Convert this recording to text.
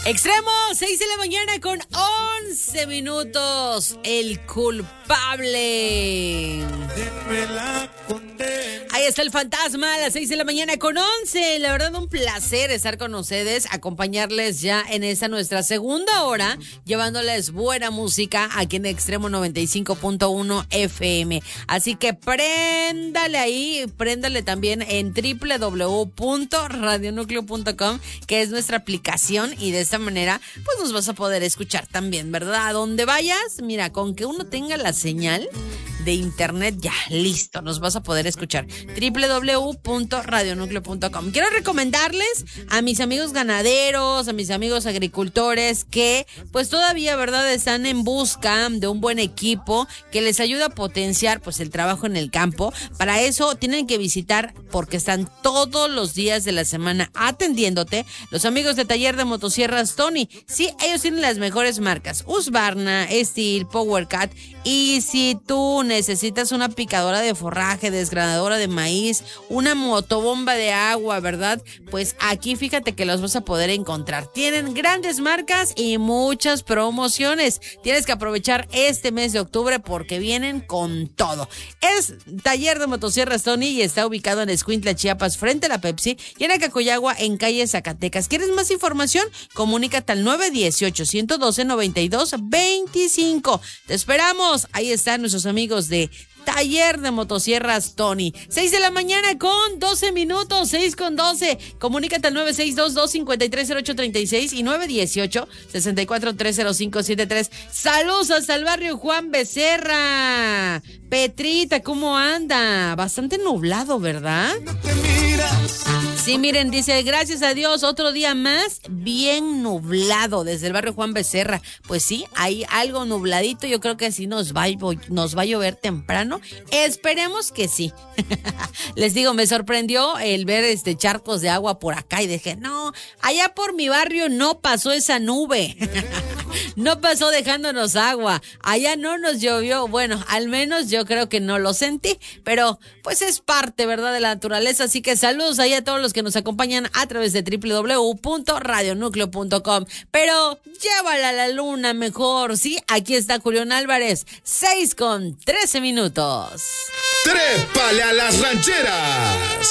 Extremo, 6 de la mañana con 11 minutos. El culpable. Ahí está el fantasma a las 6 de la mañana con 11. La verdad, un placer estar con ustedes, acompañarles ya en esta nuestra segunda hora, llevándoles buena música aquí en Extremo 95.1 FM. Así que préndale ahí, préndale también en www.radionucleo.com, que es nuestra aplicación, y de esta manera pues nos vas a poder escuchar también, ¿verdad? A donde vayas, mira, con que uno tenga la señal de internet, ya, listo, nos vas a poder escuchar. www.radionucleo.com. Quiero recomendarles a mis amigos ganaderos, a mis amigos agricultores que pues todavía, ¿verdad?, están en busca de un buen equipo que les ayude a potenciar pues el trabajo en el campo. Para eso tienen que visitar, porque están todos los días de la semana atendiéndote, los amigos de Taller de Motosierras Tony. Sí, ellos tienen las mejores marcas: Husqvarna, Steel, PowerCat. Y si tú necesitas una picadora de forraje, desgranadora de maíz, una motobomba de agua, ¿verdad?, pues aquí fíjate que los vas a poder encontrar. Tienen grandes marcas y muchas promociones. Tienes que aprovechar este mes de octubre porque vienen con todo. Es Taller de Motosierras Tony y está ubicado en Escuintla, Chiapas, frente a la Pepsi, y en Acacoyagua, en calle Zacatecas. ¿Quieres más información? Comunícate al 918-112-92-25. Te esperamos. Ahí están nuestros amigos de Taller de Motosierras Tony. 6 de la mañana con 12 minutos, 6 con 12. Comunícate al 962-253-0836 y 918-64-30573. Saludos hasta el barrio Juan Becerra. Petrita, ¿cómo anda? Bastante nublado, ¿verdad? Sí, miren, dice, gracias a Dios, otro día más bien nublado desde el barrio Juan Becerra. Pues sí, hay algo nubladito, yo creo que sí nos va a llover temprano. Esperemos que sí. Les digo, me sorprendió el ver charcos de agua por acá y dije, no, allá por mi barrio no pasó esa nube. No pasó dejándonos agua. Allá no nos llovió. Bueno, al menos yo creo que no lo sentí, pero pues es parte, ¿verdad?, de la naturaleza. Así que saludos ahí a todos los que nos acompañan a través de www.radionucleo.com. Pero llévala a la luna mejor, ¿sí? Aquí está Julián Álvarez, 6 con 13 minutos. ¡Trépale a las rancheras!